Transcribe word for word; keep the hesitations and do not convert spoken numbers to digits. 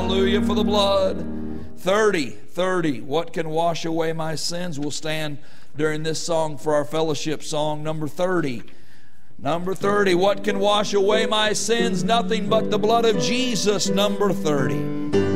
Hallelujah for the blood. thirty, thirty. What can wash away my sins? We'll stand during this song for our fellowship song, number thirty. Number thirty. What can wash away my sins? Nothing but the blood of Jesus. Number thirty.